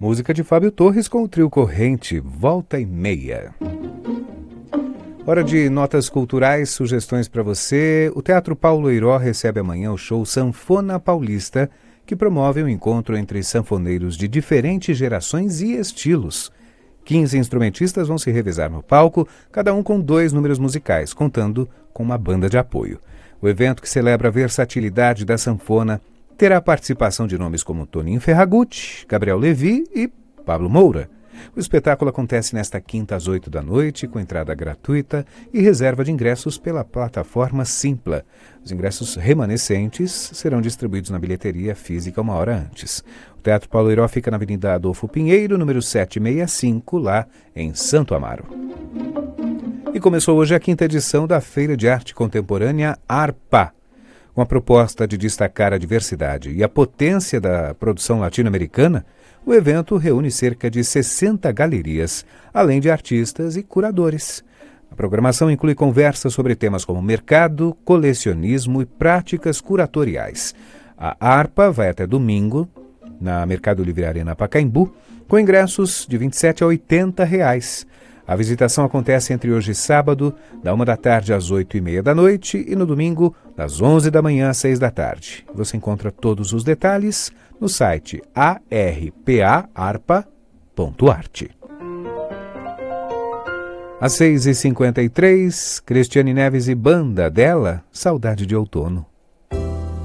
Música de Fábio Torres com o trio Corrente, Volta e Meia. Hora de notas culturais, sugestões para você. O Teatro Paulo Eiró recebe amanhã o show Sanfona Paulista, que promove um encontro entre sanfoneiros de diferentes gerações e estilos. 15 instrumentistas vão se revezar no palco, cada um com 2 números musicais, contando com uma banda de apoio. O evento, que celebra a versatilidade da sanfona, terá a participação de nomes como Toninho Ferragutti, Gabriel Levi e Pablo Moura. O espetáculo acontece nesta quinta às 8 da noite, com entrada gratuita e reserva de ingressos pela plataforma Simpla. Os ingressos remanescentes serão distribuídos na bilheteria física 1 hora antes. O Teatro Paulo Eiró fica na Avenida Adolfo Pinheiro, número 765, lá em Santo Amaro. E começou hoje a 5ª edição da Feira de Arte Contemporânea ARPA. Com a proposta de destacar a diversidade e a potência da produção latino-americana, o evento reúne cerca de 60 galerias, além de artistas e curadores. A programação inclui conversas sobre temas como mercado, colecionismo e práticas curatoriais. A ARPA vai até domingo, na Mercado Livre Arena Pacaembu, com ingressos de R$ 27 a R$ 80. A visitação acontece entre hoje e sábado, da 1 da tarde às 8h30 da noite e no domingo, das 11 da manhã às 6 da tarde. Você encontra todos os detalhes no site arpa.arte. Às 6h53, Cristiane Neves e banda dela, Saudade de Outono.